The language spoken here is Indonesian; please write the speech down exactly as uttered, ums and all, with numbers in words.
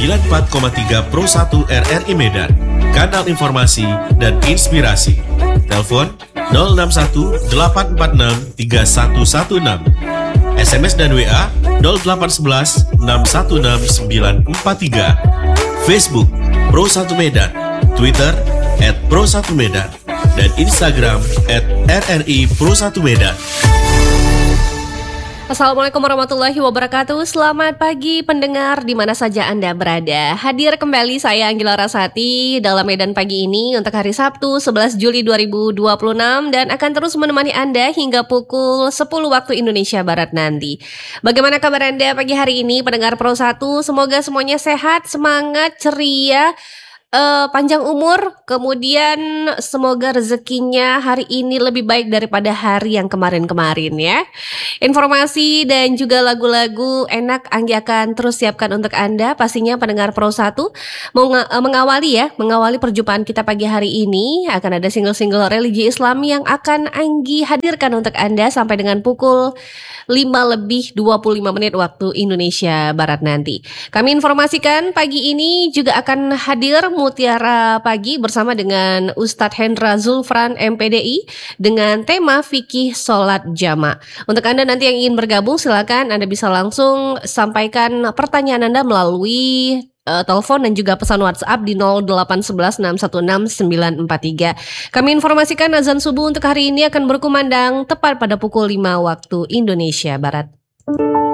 sembilan puluh empat koma tiga Pro satu R R I Medan, kanal informasi dan inspirasi. Telepon nol enam satu delapan empat enam tiga satu satu enam. S M S dan W A nol delapan satu satu enam satu enam sembilan empat tiga. Facebook Pro satu Medan, Twitter et pro satu medan, dan Instagram et R R I Pro satu Medan. Assalamualaikum warahmatullahi wabarakatuh. Selamat pagi pendengar di mana saja Anda berada. Hadir kembali saya Anggila Rasati dalam Medan Pagi ini untuk hari Sabtu sebelas Juli dua ribu dua puluh enam dan akan terus menemani Anda hingga pukul sepuluh waktu Indonesia Barat nanti. Bagaimana kabar Anda pagi hari ini pendengar Pro satu? Semoga semuanya sehat, semangat, ceria, Uh, panjang umur, kemudian semoga rezekinya hari ini lebih baik daripada hari yang kemarin-kemarin ya. Informasi dan juga lagu-lagu enak Anggi akan terus siapkan untuk Anda. Pastinya pendengar Pro satu meng- mengawali ya, mengawali perjumpaan kita pagi hari ini. Akan ada single-single religi Islam yang akan Anggi hadirkan untuk Anda sampai dengan pukul lima lebih dua puluh lima menit waktu Indonesia Barat nanti. Kami informasikan pagi ini juga akan hadir Mutiara Pagi bersama dengan Ustadz Hendra Zulfran M P D I dengan tema fikih sholat jama. Untuk Anda nanti yang ingin bergabung silakan Anda bisa langsung sampaikan pertanyaan Anda melalui Uh, telepon dan juga pesan WhatsApp di nol delapan satu satu enam satu enam sembilan empat tiga. Kami informasikan azan subuh untuk hari ini akan berkumandang tepat pada pukul lima waktu Indonesia Barat.